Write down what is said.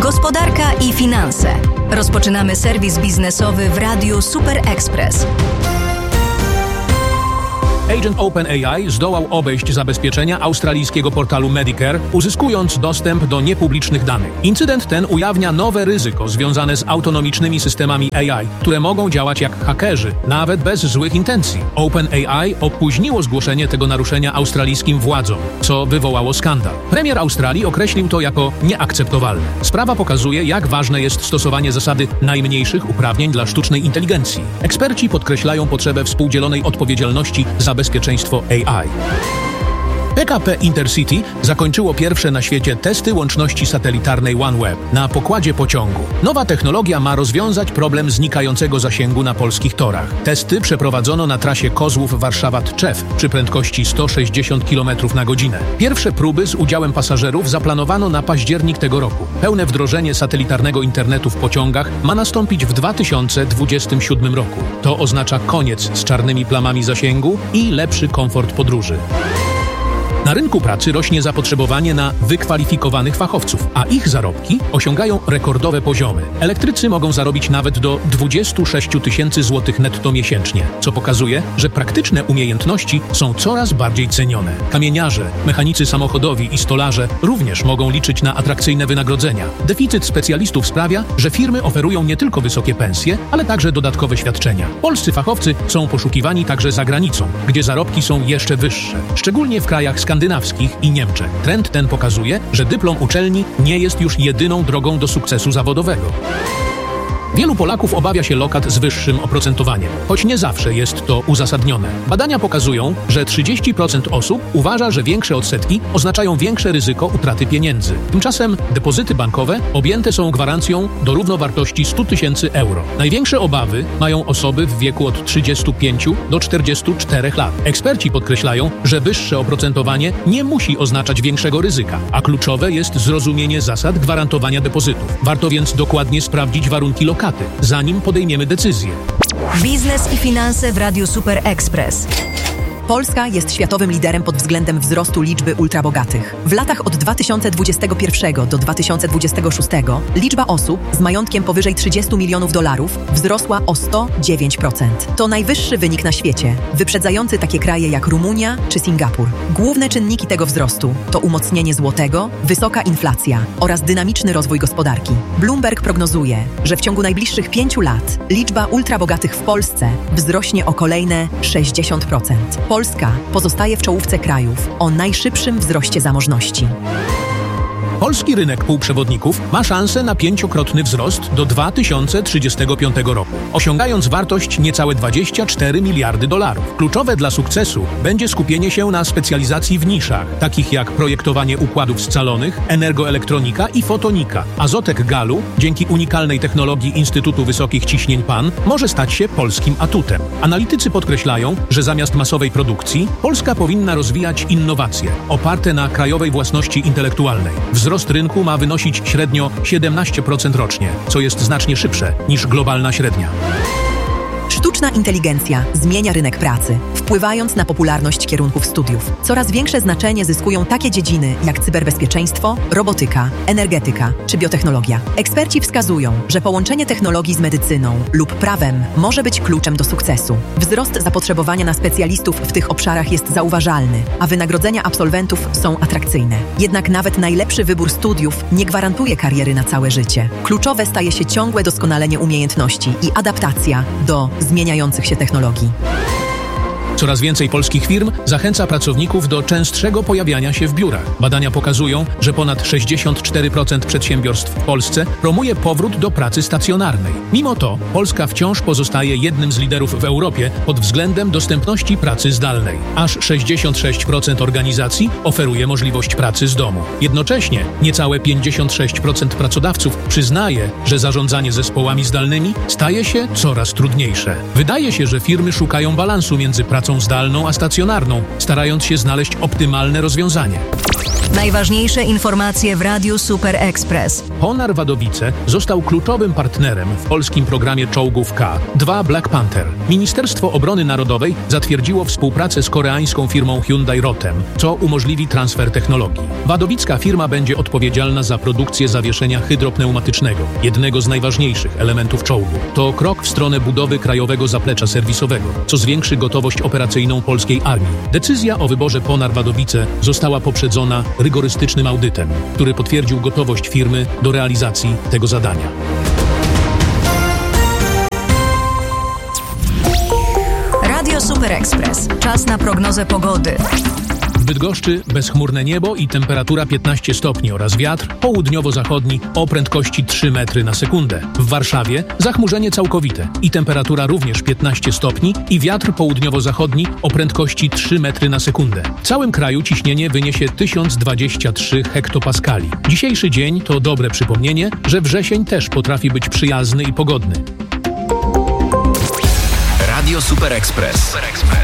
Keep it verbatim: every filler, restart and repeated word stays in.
Gospodarka i finanse. Rozpoczynamy serwis biznesowy w Radiu Super Express. Agent OpenAI zdołał obejść zabezpieczenia australijskiego portalu Medicare, uzyskując dostęp do niepublicznych danych. Incydent ten ujawnia nowe ryzyko związane z autonomicznymi systemami A I, które mogą działać jak hakerzy, nawet bez złych intencji. OpenAI opóźniło zgłoszenie tego naruszenia australijskim władzom, co wywołało skandal. Premier Australii określił to jako nieakceptowalne. Sprawa pokazuje, jak ważne jest stosowanie zasady najmniejszych uprawnień dla sztucznej inteligencji. Eksperci podkreślają potrzebę współdzielonej odpowiedzialności za bezpieczeństwo A I. P K P Intercity zakończyło pierwsze na świecie testy łączności satelitarnej OneWeb na pokładzie pociągu. Nowa technologia ma rozwiązać problem znikającego zasięgu na polskich torach. Testy przeprowadzono na trasie Kozłów Warszawa-Tczew przy prędkości sto sześćdziesiąt kilometrów na godzinę. Pierwsze próby z udziałem pasażerów zaplanowano na październik tego roku. Pełne wdrożenie satelitarnego internetu w pociągach ma nastąpić w dwa tysiące dwudziestym siódmym roku. To oznacza koniec z czarnymi plamami zasięgu i lepszy komfort podróży. Na rynku pracy rośnie zapotrzebowanie na wykwalifikowanych fachowców, a ich zarobki osiągają rekordowe poziomy. Elektrycy mogą zarobić nawet do dwadzieścia sześć tysięcy złotych netto miesięcznie, co pokazuje, że praktyczne umiejętności są coraz bardziej cenione. Kamieniarze, mechanicy samochodowi i stolarze również mogą liczyć na atrakcyjne wynagrodzenia. Deficyt specjalistów sprawia, że firmy oferują nie tylko wysokie pensje, ale także dodatkowe świadczenia. Polscy fachowcy są poszukiwani także za granicą, gdzie zarobki są jeszcze wyższe, szczególnie w krajach skandynawskich. skandynawskich i Niemczech. Trend ten pokazuje, że dyplom uczelni nie jest już jedyną drogą do sukcesu zawodowego. Wielu Polaków obawia się lokat z wyższym oprocentowaniem, choć nie zawsze jest to uzasadnione. Badania pokazują, że trzydzieści procent osób uważa, że większe odsetki oznaczają większe ryzyko utraty pieniędzy. Tymczasem depozyty bankowe objęte są gwarancją do równowartości stu tysięcy euro. Największe obawy mają osoby w wieku od trzydziestu pięciu do czterdziestu czterech lat. Eksperci podkreślają, że wyższe oprocentowanie nie musi oznaczać większego ryzyka, a kluczowe jest zrozumienie zasad gwarantowania depozytów. Warto więc dokładnie sprawdzić warunki lokaty, zanim podejmiemy decyzję. Biznes i finanse w Radiu Super Express. Polska jest światowym liderem pod względem wzrostu liczby ultrabogatych. W latach od dwa tysiące dwudziestego pierwszego do dwa tysiące dwudziestego szóstego liczba osób z majątkiem powyżej trzydziestu milionów dolarów wzrosła o sto dziewięć procent. To najwyższy wynik na świecie, wyprzedzający takie kraje jak Rumunia czy Singapur. Główne czynniki tego wzrostu to umocnienie złotego, wysoka inflacja oraz dynamiczny rozwój gospodarki. Bloomberg prognozuje, że w ciągu najbliższych pięciu lat liczba ultrabogatych w Polsce wzrośnie o kolejne sześćdziesiąt procent. Polska pozostaje w czołówce krajów o najszybszym wzroście zamożności. Polski rynek półprzewodników ma szansę na pięciokrotny wzrost do dwa tysiące trzydziestego piątego roku, osiągając wartość niecałe dwadzieścia cztery miliardy dolarów. Kluczowe dla sukcesu będzie skupienie się na specjalizacji w niszach, takich jak projektowanie układów scalonych, energoelektronika i fotonika. Azotek Galu, dzięki unikalnej technologii Instytutu Wysokich Ciśnień P A N, może stać się polskim atutem. Analitycy podkreślają, że zamiast masowej produkcji, Polska powinna rozwijać innowacje oparte na krajowej własności intelektualnej. Wzrost rynku ma wynosić średnio siedemnaście procent rocznie, co jest znacznie szybsze niż globalna średnia. Sztuczna inteligencja zmienia rynek pracy, wpływając na popularność kierunków studiów. Coraz większe znaczenie zyskują takie dziedziny jak cyberbezpieczeństwo, robotyka, energetyka czy biotechnologia. Eksperci wskazują, że połączenie technologii z medycyną lub prawem może być kluczem do sukcesu. Wzrost zapotrzebowania na specjalistów w tych obszarach jest zauważalny, a wynagrodzenia absolwentów są atrakcyjne. Jednak nawet najlepszy wybór studiów nie gwarantuje kariery na całe życie. Kluczowe staje się ciągłe doskonalenie umiejętności i adaptacja do zmieniających się technologii. Coraz więcej polskich firm zachęca pracowników do częstszego pojawiania się w biurach. Badania pokazują, że ponad sześćdziesiąt cztery procent przedsiębiorstw w Polsce promuje powrót do pracy stacjonarnej. Mimo to Polska wciąż pozostaje jednym z liderów w Europie pod względem dostępności pracy zdalnej. Aż sześćdziesiąt sześć procent organizacji oferuje możliwość pracy z domu. Jednocześnie niecałe pięćdziesiąt sześć procent pracodawców przyznaje, że zarządzanie zespołami zdalnymi staje się coraz trudniejsze. Wydaje się, że firmy szukają balansu między pracą pracą zdalną a stacjonarną, starając się znaleźć optymalne rozwiązanie. Najważniejsze informacje w Radiu Super Express. Ponar Wadowice został kluczowym partnerem w polskim programie czołgów K dwa Black Panther. Ministerstwo Obrony Narodowej zatwierdziło współpracę z koreańską firmą Hyundai Rotem, co umożliwi transfer technologii. Wadowicka firma będzie odpowiedzialna za produkcję zawieszenia hydropneumatycznego, jednego z najważniejszych elementów czołgu. To krok w stronę budowy krajowego zaplecza serwisowego, co zwiększy gotowość operacyjną polskiej armii. Decyzja o wyborze Ponar Wadowice została poprzedzona rygorystycznym audytem, który potwierdził gotowość firmy do realizacji tego zadania. Radio Super Express. Czas na prognozę pogody. W Bydgoszczy bezchmurne niebo i temperatura piętnaście stopni oraz wiatr południowo-zachodni o prędkości trzy metry na sekundę. W Warszawie zachmurzenie całkowite i temperatura również piętnaście stopni i wiatr południowo-zachodni o prędkości trzy metry na sekundę. W całym kraju ciśnienie wyniesie tysiąc dwadzieścia trzy hektopaskali. Dzisiejszy dzień to dobre przypomnienie, że wrzesień też potrafi być przyjazny i pogodny. Radio Super Express. Super Express.